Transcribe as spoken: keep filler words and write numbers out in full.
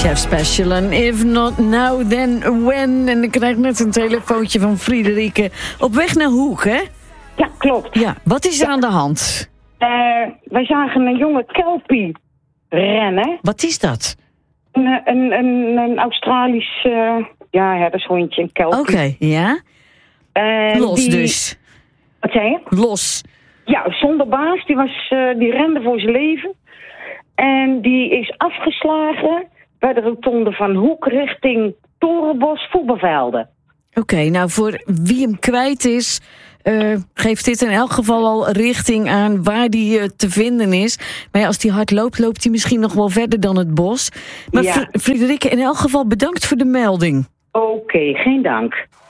Chef Special en If Not Now Then When. En ik krijg net een telefoontje van Friederike. Op weg naar Hoek, hè? Ja, klopt. Ja, wat is er ja. aan de hand? Uh, wij zagen een jonge kelpie rennen. Wat is dat? Een, een, een, een Australisch uh, ja, herdershondje, een kelpie. Oké, okay, ja. Uh, Los die... dus. Wat zei je? Los. Ja, zonder baas. Die, was, uh, die rende voor zijn leven. En die is afgeslagen bij de rotonde van Hoek richting Torenbos voetbalvelden. Oké, okay, nou voor wie hem kwijt is, uh, geeft dit in elk geval al richting aan waar die uh, te vinden is. Maar ja, als die hard loopt, loopt hij misschien nog wel verder dan het bos. Maar ja. Friederike, in elk geval bedankt voor de melding. Oké, okay, geen dank.